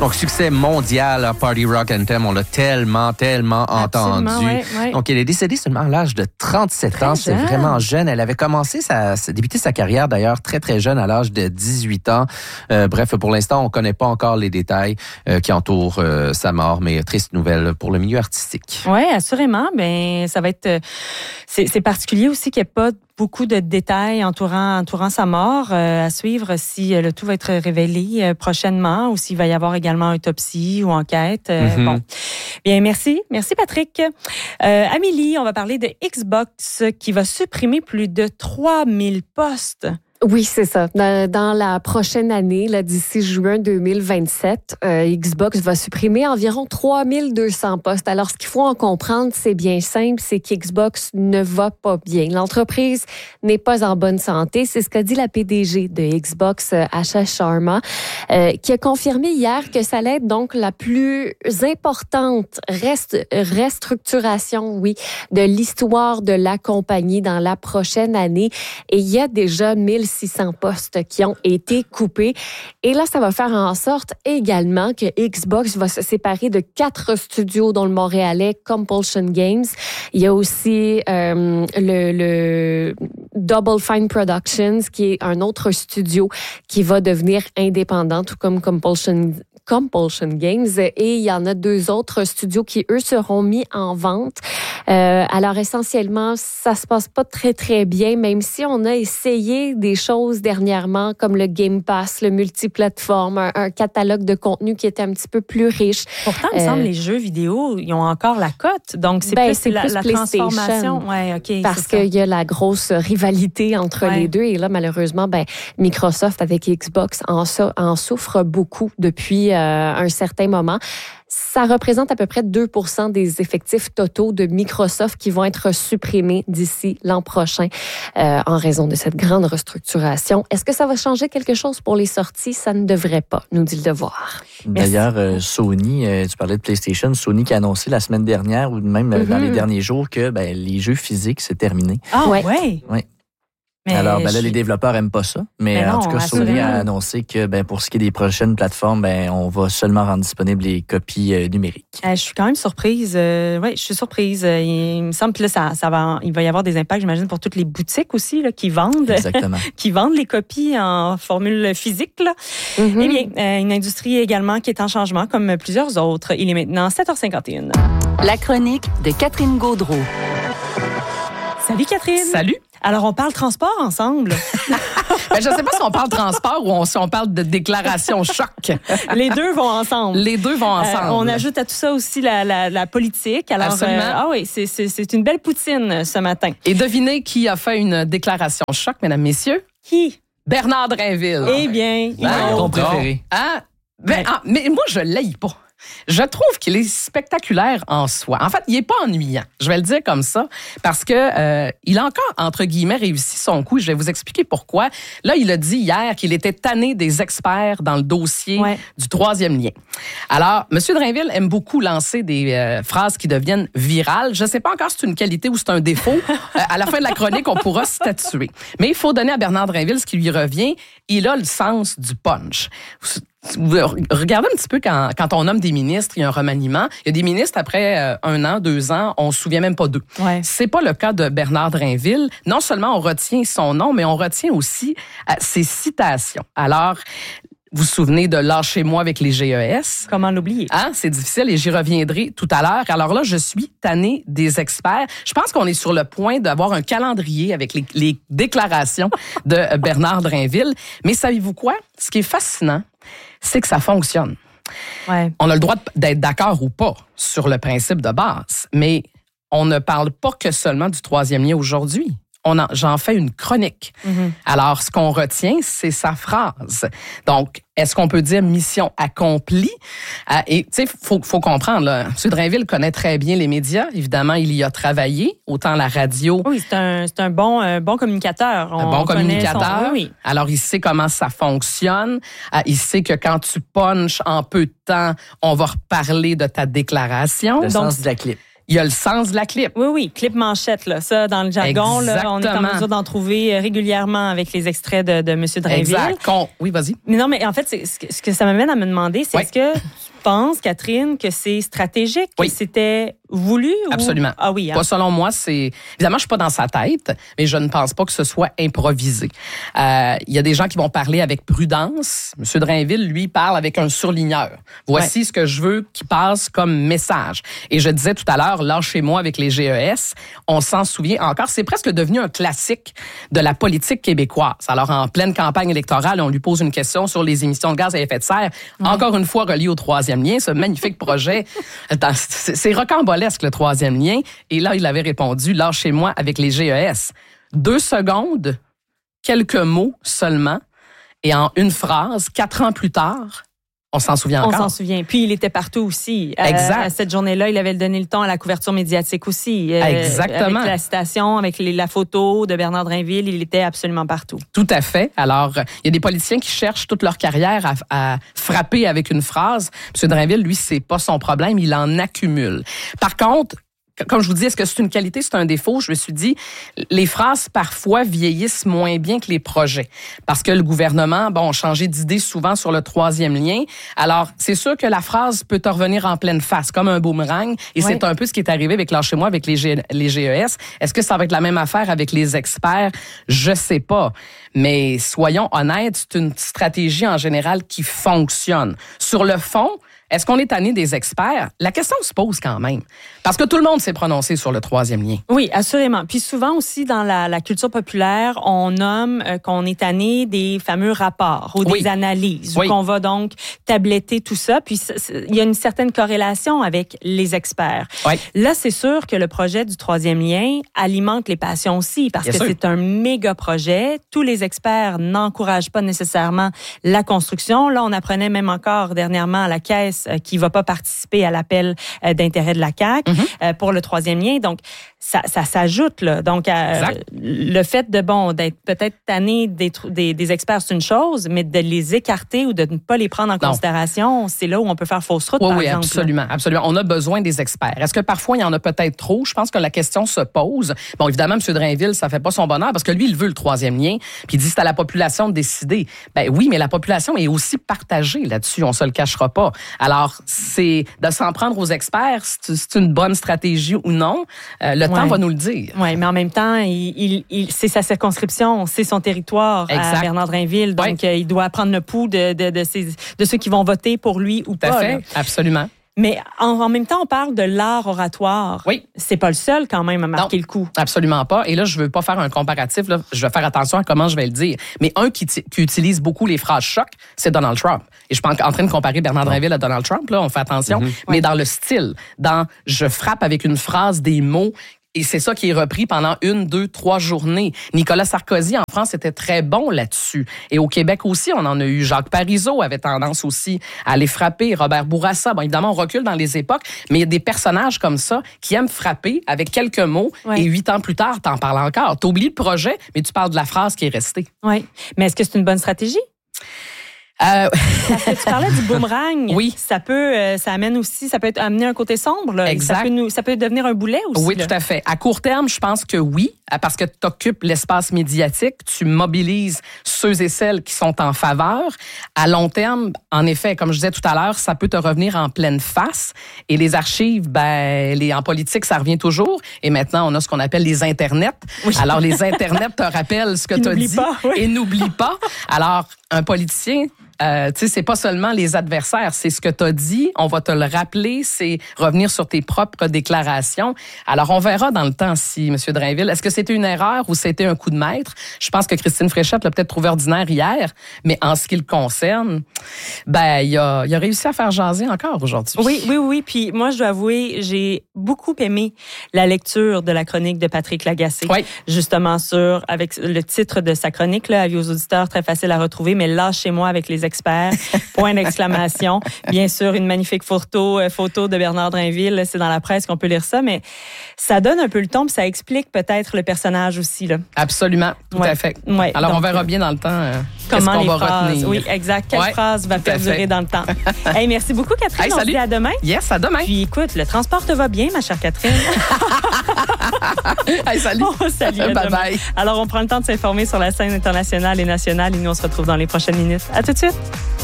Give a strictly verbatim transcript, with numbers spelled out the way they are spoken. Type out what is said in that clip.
Donc, succès mondial, Party Rock Anthem, on l'a tellement, tellement Absolument, entendu. ouais, ouais. Donc, elle est décédée seulement à l'âge de trente-sept Très ans. C'est jeune. vraiment jeune. Elle avait commencé sa, débuté sa carrière, d'ailleurs, très, très jeune, à l'âge de dix-huit ans. Euh, bref, pour l'instant, on connaît pas encore les détails euh, qui entourent euh, sa mort, mais triste nouvelle pour le milieu artistique. Oui, assurément. Ben, ça va être... C'est, c'est particulier aussi qu'il n'y ait pas beaucoup de détails entourant, entourant sa mort. Euh, à suivre si euh, le tout va être révélé euh, prochainement ou s'il va y avoir également autopsie ou enquête. Euh, Mm-hmm. Bon. Bien, merci. Merci, Patrick. Euh, Amélie, on va parler de Xbox qui va supprimer plus de trois mille postes. Oui, c'est ça. Dans, dans la prochaine année, là, d'ici juin deux mille vingt-sept, euh, Xbox va supprimer environ trois mille deux cents postes. Alors, ce qu'il faut en comprendre, c'est bien simple, c'est qu'Xbox ne va pas bien. L'entreprise n'est pas en bonne santé. C'est ce qu'a dit la P D G de Xbox, Asha Sharma, euh, qui a confirmé hier que ça allait être donc la plus importante rest, restructuration, oui, de l'histoire de la compagnie dans la prochaine année. Et il y a déjà mille six cents postes qui ont été coupés. Et là, ça va faire en sorte également que Xbox va se séparer de quatre studios, dont le Montréalais Compulsion Games. Il y a aussi euh, le, le Double Fine Productions, qui est un autre studio qui va devenir indépendant, tout comme Compulsion Compulsion Games. Et il y en a deux autres studios qui, eux, seront mis en vente. Euh, alors, essentiellement, ça se passe pas très, très bien, même si on a essayé des choses dernièrement, comme le Game Pass, le multiplateforme, un, un catalogue de contenu qui était un petit peu plus riche. Pourtant, il me Euh, semble les jeux vidéo, ils ont encore la cote. Donc, c'est ben, plus c'est la, plus la PlayStation. transformation. Ouais, OK. Parce c'est qu'il y a la grosse rivalité entre Ouais. les deux. Et là, malheureusement, ben, Microsoft avec Xbox en, so- en souffre beaucoup depuis euh, un certain moment. Ça représente à peu près deux pour cent des effectifs totaux de Microsoft qui vont être supprimés d'ici l'an prochain euh, en raison de cette grande restructuration. Est-ce que ça va changer quelque chose pour les sorties? Ça ne devrait pas, nous dit le devoir. D'ailleurs, euh, Sony, euh, tu parlais de PlayStation, Sony qui a annoncé la semaine dernière ou même euh, dans Mhm. les derniers jours que ben, les jeux physiques, c'est terminé. Ah, Ouais. ouais. Ouais. Mais Alors, ben là, je- les développeurs aiment pas ça. Mais, Mais en non, tout cas, Sony assurément. a annoncé que ben, pour ce qui est des prochaines plateformes, ben, on va seulement rendre disponibles les copies euh, numériques. Euh, je suis quand même surprise. Euh, oui, je suis surprise. Euh, il me semble que là, ça, ça va, il va y avoir des impacts, j'imagine, pour toutes les boutiques aussi là, qui vendent, Exactement. qui vendent les copies en formule physique. Là. Mhm. Eh bien, euh, une industrie également qui est en changement, comme plusieurs autres. Il est maintenant sept heures cinquante et une. La chronique de Catherine Gaudreault. Salut Catherine. Salut. Alors, on parle transport ensemble. Ben, je ne sais pas si on parle transport ou on- si on parle de déclaration choc. Les deux vont ensemble. Les deux vont ensemble. Euh, on ajoute à tout ça aussi la, la, la politique. Alors, Absolument. euh, ah oui, c'est, c'est, c'est une belle poutine euh, ce matin. Et devinez qui a fait une déclaration choc, mesdames, messieurs? Qui? Bernard Drinville. Eh bien, Ah, non. Ton préféré. Ah, ben, ah, mais moi, je l'haïs pas. Je trouve qu'il est spectaculaire en soi. En fait, il est pas ennuyant. Je vais le dire comme ça parce que euh, il a encore entre guillemets réussi son coup. Je vais vous expliquer pourquoi. Là, il a dit hier qu'il était tanné des experts dans le dossier Ouais. du troisième lien. Alors, M. Drainville aime beaucoup lancer des euh, phrases qui deviennent virales. Je sais pas encore si c'est une qualité ou c'est un défaut. Euh, à la fin de la chronique, on pourra statuer. Mais il faut donner à Bernard Drainville ce qui lui revient. Il a le sens du punch. Vous regardez un petit peu quand, quand on nomme des ministres, il y a un remaniement. Il y a des ministres, après euh, un an, deux ans, on se souvient même pas d'eux. Ouais. C'est pas le cas de Bernard Drinville. Non seulement on retient son nom, mais on retient aussi euh, ses citations. Alors, vous vous souvenez de « Lâchez-moi » avec les G E S? Comment l'oublier? Hein? C'est difficile et j'y reviendrai tout à l'heure. Alors là, je suis tannée des experts. Je pense qu'on est sur le point d'avoir un calendrier avec les, les déclarations de Bernard Drinville. Mais savez-vous quoi? Ce qui est fascinant, c'est que ça fonctionne. Ouais. On a le droit d'être d'accord ou pas sur le principe de base, mais on ne parle pas que seulement du troisième lien aujourd'hui. On en, j'en fais une chronique. Mm-hmm. Alors, ce qu'on retient, c'est sa phrase. Donc, est-ce qu'on peut dire mission accomplie? Euh, et, tu sais, faut, faut comprendre, là, M. Drainville connaît très bien les médias. Évidemment, il y a travaillé, autant la radio. Oui, c'est un, c'est un bon, euh, bon communicateur. Un On bon connaît communicateur. son- oui, oui. Alors, il sait comment ça fonctionne. Euh, il sait que quand tu punches en peu de temps, on va reparler de ta déclaration. Le Donc, sens de la clip. Il y a le sens de la clip. Oui, oui, clip manchette, là. Ça, dans le jargon, là, on est en mesure d'en trouver régulièrement avec les extraits de, de M. Drainville. Exact. Con... Oui, vas-y. Mais non, mais en fait, c'est, ce que ça m'amène à me demander, c'est oui. est-ce que tu penses, Catherine, que c'est stratégique, oui. que c'était voulu? Absolument. Ou... Ah oui. Hein? Pas selon moi, c'est... Évidemment, je suis pas dans sa tête, mais je ne pense pas que ce soit improvisé. Euh, il y a des gens qui vont parler avec prudence. M. Drainville, lui, parle avec un surligneur. Voici ouais. ce que je veux qu'il passe comme message. Et je disais tout à l'heure, lâchez-moi avec les G E S. On s'en souvient encore. C'est presque devenu un classique de la politique québécoise. Alors, en pleine campagne électorale, on lui pose une question sur les émissions de gaz à effet de serre. Ouais. Encore une fois, relié au troisième lien, ce magnifique projet. C'est rocambolesque, le troisième lien. Et là, il avait répondu, lâchez-moi avec les G E S. Deux secondes, quelques mots seulement. Et en une phrase, quatre ans plus tard, on s'en souvient encore. On s'en souvient. Puis, il était partout aussi. Exact. Euh, cette journée-là, il avait donné le ton à la couverture médiatique aussi. Euh, Exactement. Avec la citation, avec les, la photo de Bernard Drainville, il était absolument partout. Tout à fait. Alors, il y a des politiciens qui cherchent toute leur carrière à, à frapper avec une phrase. M. Drainville, lui, c'est pas son problème. Il en accumule. Par contre, comme je vous dis, est-ce que c'est une qualité, c'est un défaut? Je me suis dit, les phrases parfois vieillissent moins bien que les projets. Parce que le gouvernement, bon, a changé d'idée souvent sur le troisième lien. Alors, c'est sûr que la phrase peut te revenir en pleine face, comme un boomerang. Et oui. c'est un peu ce qui est arrivé avec Lâchez-moi, avec les, G, les G E S. Est-ce que ça va être la même affaire avec les experts? Je sais pas. Mais soyons honnêtes, c'est une stratégie en général qui fonctionne. Sur le fond, est-ce qu'on est tanné des experts? La question se pose quand même. Parce que tout le monde s'est prononcé sur le troisième lien. Oui, assurément. Puis souvent aussi, dans la, la culture populaire, on nomme euh, qu'on est tanné des fameux rapports ou des oui. analyses, oui. où qu'on va donc tabletter tout ça. Puis il y a une certaine corrélation avec les experts. Oui. Là, c'est sûr que le projet du troisième lien alimente les passions aussi, parce Bien que sûr. c'est un méga projet. Tous les experts n'encouragent pas nécessairement la construction. Là, on apprenait même encore dernièrement à la Caisse qui ne va pas participer à l'appel d'intérêt de la C A Q mm-hmm. euh, pour le troisième lien. Donc, ça, ça s'ajoute, là. Donc, euh, le fait de, bon, d'être peut-être tanné des, des, des experts, c'est une chose, mais de les écarter ou de ne pas les prendre en non. considération, c'est là où on peut faire fausse route, oui, par oui, exemple. Oui, absolument, absolument. On a besoin des experts. Est-ce que parfois, il y en a peut-être trop? Je pense que la question se pose. Bon, évidemment, M. Drainville, ça fait pas son bonheur parce que lui, il veut le troisième lien, puis il dit c'est à la population de décider. Ben oui, mais la population est aussi partagée là-dessus, on se le cachera pas. Alors, c'est de s'en prendre aux experts, c'est une bonne stratégie ou non. Euh, le ouais. temps va nous le dire. Oui, mais en même temps, il, il, il, c'est sa circonscription, c'est son territoire exact. à Bernard Drainville. Donc, oui. euh, il doit prendre le pouls de, de, de, ses, de ceux qui vont voter pour lui ou Tout pas. Tout à fait, là. absolument. Mais en, en même temps, on parle de l'art oratoire. Oui. C'est pas le seul quand même à marquer non, le coup. Absolument pas. Et là, je veux pas faire un comparatif. Là. Je vais faire attention à comment je vais le dire. Mais un qui, t- qui utilise beaucoup les phrases choc, c'est Donald Trump. Et je suis pas en train de comparer Bernard Drainville à Donald Trump. Là, on fait attention. Mm-hmm. Mais ouais. dans le style, dans je frappe avec une phrase des mots. Et c'est ça qui est repris pendant une, deux, trois journées. Nicolas Sarkozy, en France, était très bon là-dessus. Et au Québec aussi, on en a eu. Jacques Parizeau avait tendance aussi à les frapper. Robert Bourassa. Bon, évidemment, on recule dans les époques, mais il y a des personnages comme ça qui aiment frapper avec quelques mots. Ouais. Et huit ans plus tard, t'en parles encore. T'oublies le projet, mais tu parles de la phrase qui est restée. Oui. Mais est-ce que c'est une bonne stratégie? Euh... Parce que tu parlais du boomerang. Oui. Ça peut, euh, ça amène aussi, ça peut être amener un côté sombre. Là. Exact. Ça peut, nous, ça peut devenir un boulet aussi. Oui, là. tout à fait. À court terme, je pense que oui, parce que tu occupes l'espace médiatique, tu mobilises ceux et celles qui sont en faveur. À long terme, en effet, comme je disais tout à l'heure, ça peut te revenir en pleine face. Et les archives, ben, les, en politique, ça revient toujours. Et maintenant, on a ce qu'on appelle les internets. Oui. Alors, les internets te rappellent ce que tu as dit pas, oui. et n'oublie pas. Alors, un politicien, Euh, tu sais, c'est pas seulement les adversaires, c'est ce que tu as dit, on va te le rappeler, c'est revenir sur tes propres déclarations. Alors, on verra dans le temps si, M. Drainville, est-ce que c'était une erreur ou c'était un coup de maître? Je pense que Christine Fréchette l'a peut-être trouvé ordinaire hier, mais en ce qui le concerne, ben, il a, il a réussi à faire jaser encore aujourd'hui. Oui, oui, oui. Puis moi, je dois avouer, j'ai beaucoup aimé la lecture de la chronique de Patrick Lagacé. Oui. Justement sur, avec le titre de sa chronique, là, avis aux auditeurs, très facile à retrouver, mais lâchez-moi avec les experts, point d'exclamation. Bien sûr, une magnifique photo, euh, photo de Bernard Drainville, c'est dans la presse qu'on peut lire ça, mais ça donne un peu le ton, puis ça explique peut-être le personnage aussi. Là. Absolument, tout ouais. à fait. Ouais. Alors, donc, on verra bien dans le temps... Euh... Comment qu'on les va phrases. retenir? Oui, exact. Quelle Ouais, phrase va tout à perdurer fait. dans le temps? Hey, merci beaucoup, Catherine. Hey, On se salut. dit à demain. Yes, à demain. Puis écoute, le transport te va bien, ma chère Catherine. Hey, salut. Oh, salut, à Bye demain. bye. Alors, on prend le temps de s'informer sur la scène internationale et nationale et nous, on se retrouve dans les prochaines minutes. À tout de suite.